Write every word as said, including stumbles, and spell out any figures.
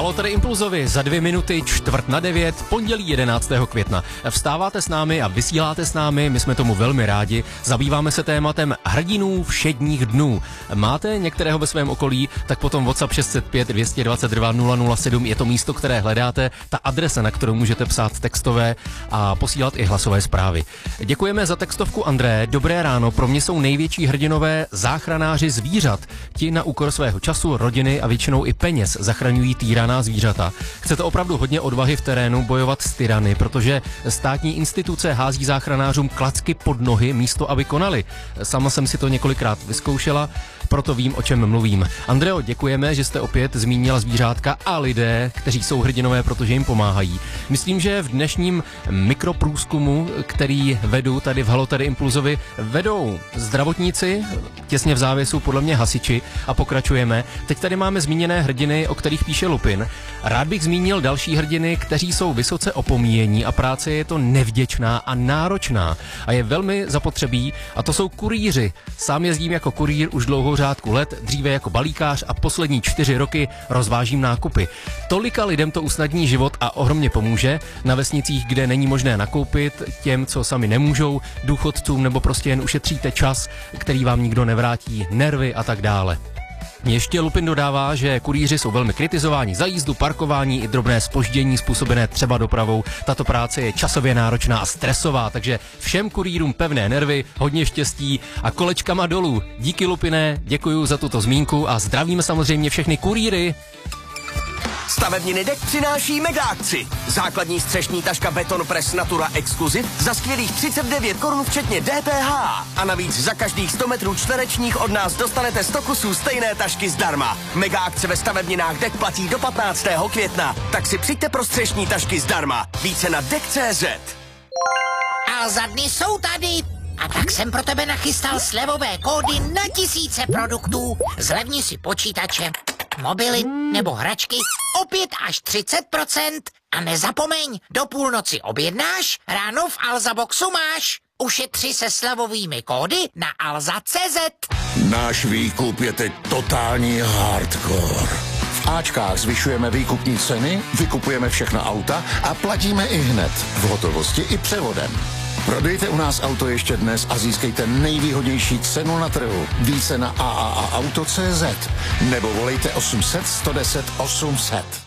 Halo, tady Impulzovi za dvě minuty, čtvrt na devět, pondělí jedenáctého května. Vstáváte s námi a vysíláte s námi, my jsme tomu velmi rádi. Zabýváme se tématem hrdinů všedních dnů. Máte některého ve svém okolí, tak potom WhatsApp šest set pět dvě stě dvacet dva nula nula sedm je to místo, které hledáte, ta adresa, na kterou můžete psát textové a posílat i hlasové zprávy. Děkujeme za textovku André. Dobré ráno, pro mě jsou největší hrdinové záchranáři zvířat. Ti na úkor svého času, rodiny a většinou i peněz zachraňují týraná zvířata. Chce to opravdu hodně odvahy v terénu bojovat s tyrany, protože státní instituce hází záchranářům klacky pod nohy místo, aby konali. Sama jsem si to několikrát vyzkoušela, proto vím, o čem mluvím. Andreo, děkujeme, že jste opět zmínila zvířátka a lidé, kteří jsou hrdinové, protože jim pomáhají. Myslím, že v dnešním mikroprůzkumu, který vedu tady v Halo, tady Impulzovi, vedou zdravotníci, těsně v závěsu podle mě hasiči a pokračujeme. Teď tady máme zmíněné hrdiny, o kterých píše Lupin. Rád bych zmínil další hrdiny, kteří jsou vysoce opomíjení a práce je to nevděčná a náročná a je velmi zapotřebí, a to jsou kurýři. Sám jezdím jako kurýr už dlouhou řádku let, dříve jako balíkář a poslední čtyři roky rozvážím nákupy. Tolika lidem to usnadní život a ohromně pomůže. Na vesnicích, kde není možné nakoupit, těm, co sami nemůžou, důchodcům nebo prostě jen ušetříte čas, který vám nikdo nevrátí, nervy a tak dále. Ještě Lupin dodává, že kurýři jsou velmi kritizováni za jízdu, parkování i drobné zpoždění způsobené třeba dopravou. Tato práce je časově náročná a stresová, takže všem kurýrům pevné nervy, hodně štěstí a kolečkama dolů. Díky, Lupine, děkuju za tuto zmínku a zdravíme samozřejmě všechny kurýry. Stavebniny Dek přináší mega akci. Základní střešní taška Beton Press Natura Exclusive za skvělých třicet devět korun včetně D P H. A navíc za každých sto metrů čtverečních od nás dostanete sto kusů stejné tašky zdarma. Mega akce ve stavebninách Dek platí do patnáctého května. Tak si přijďte pro střešní tašky zdarma. Více na dek tečka cé zet. A za dny jsou tady. A tak jsem pro tebe nachystal slevové kódy na tisíce produktů. Zlevni si počítače, mobily nebo hračky o pět až třicet procent. A nezapomeň, do půlnoci objednáš, ráno v Alza Boxu máš. Ušetři se slevovými kódy na alza tečka cé zet. Náš výkup je teď totální hardcore. V Ačkách zvyšujeme výkupní ceny, vykupujeme všechna auta a platíme i hned, v hotovosti i převodem. Prodejte u nás auto ještě dnes a získejte nejvýhodnější cenu na trhu. Více na a a a auto tečka cé zet nebo volejte osm set sto deset osm set.